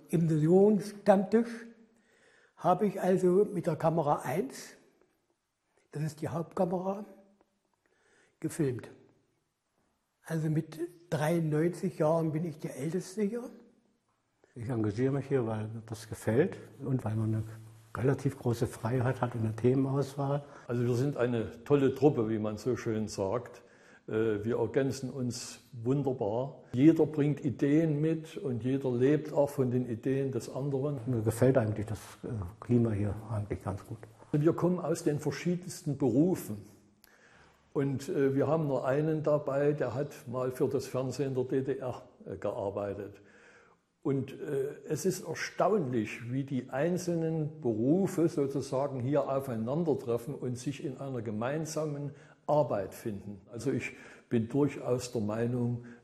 Im Seniorenstammtisch habe ich also mit der Kamera 1, das ist die Hauptkamera, gefilmt. Also mit 93 Jahren bin ich der Älteste hier. Ich engagiere mich hier, weil mir das gefällt und weil man eine relativ große Freiheit hat in der Themenauswahl. Also wir sind eine tolle Truppe, wie man so schön sagt. Wir ergänzen uns wunderbar. Jeder bringt Ideen mit und jeder lebt auch von den Ideen des anderen. Mir gefällt eigentlich das Klima hier eigentlich ganz gut. Wir kommen aus den verschiedensten Berufen. Und wir haben nur einen dabei, der hat mal für das Fernsehen der DDR gearbeitet. Und es ist erstaunlich, wie die einzelnen Berufe sozusagen hier aufeinandertreffen und sich in einer gemeinsamen Arbeit finden. Also ich bin durchaus der Meinung,